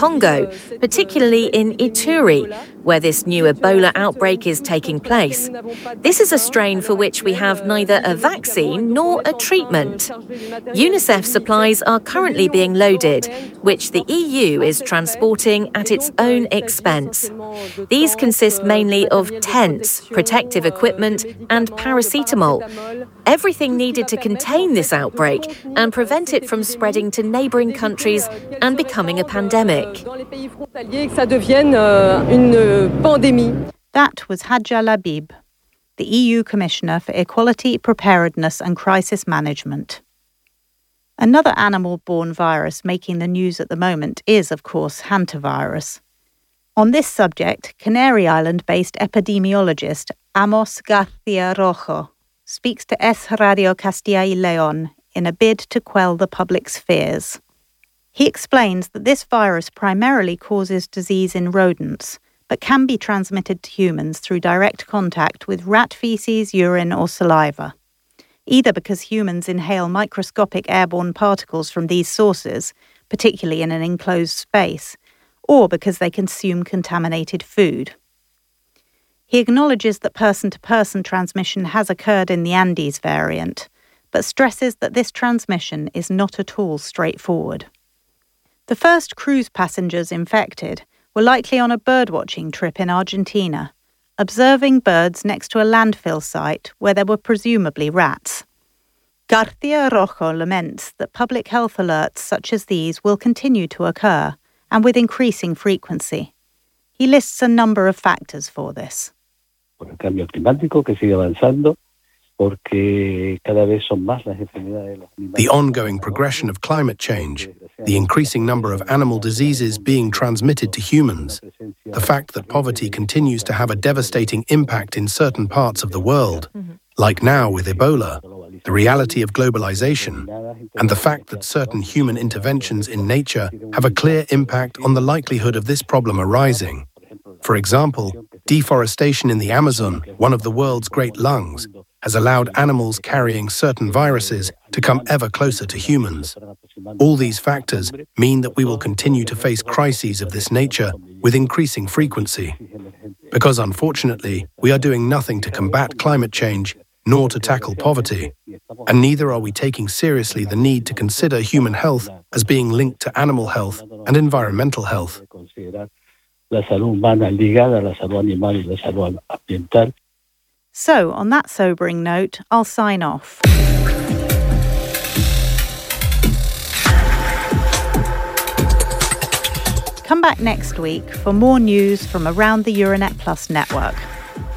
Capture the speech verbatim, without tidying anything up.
Congo, particularly in Ituri, where this new Ebola outbreak is taking place. This is a strain for which we have neither a vaccine nor a treatment. UNICEF supplies are currently being loaded, which the E U is transporting at its own expense. These consist mainly of tents, protective equipment, and paracetamol. Everything needed to contain this outbreak and prevent it from spreading to neighbouring countries and becoming a pandemic. That was Hadja Labib, the E U Commissioner for Equality, Preparedness and Crisis Management. Another animal-borne virus making the news at the moment is, of course, hantavirus. On this subject, Canary Island-based epidemiologist Amos García Rojo speaks to Es Radio Castilla y León in a bid to quell the public's fears. He explains that this virus primarily causes disease in rodents, but can be transmitted to humans through direct contact with rat feces, urine or saliva, either because humans inhale microscopic airborne particles from these sources, particularly in an enclosed space, or because they consume contaminated food. He acknowledges that person-to-person transmission has occurred in the Andes variant, but stresses that this transmission is not at all straightforward. The first cruise passengers infected were likely on a birdwatching trip in Argentina, observing birds next to a landfill site where there were presumably rats. García Rojo laments that public health alerts such as these will continue to occur, and with increasing frequency. He lists a number of factors for this. The ongoing progression of climate change, the increasing number of animal diseases being transmitted to humans, the fact that poverty continues to have a devastating impact in certain parts of the world, like now with Ebola, the reality of globalization, and the fact that certain human interventions in nature have a clear impact on the likelihood of this problem arising. For example, deforestation in the Amazon, one of the world's great lungs, has allowed animals carrying certain viruses to come ever closer to humans. All these factors mean that we will continue to face crises of this nature with increasing frequency. Because unfortunately, we are doing nothing to combat climate change nor to tackle poverty, and neither are we taking seriously the need to consider human health as being linked to animal health and environmental health. So, on that sobering note, I'll sign off. Come back next week for more news from around the Euronet Plus network.